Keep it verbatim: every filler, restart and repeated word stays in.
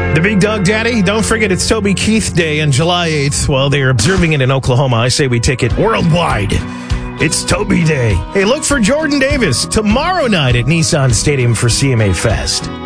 The Big Dog Daddy, don't forget it's Toby Keith Day on July eighth. Well, they're observing it in Oklahoma. I say we take it worldwide. It's Toby Day. Hey, look for Jordan Davis tomorrow night at Nissan Stadium for C M A Fest.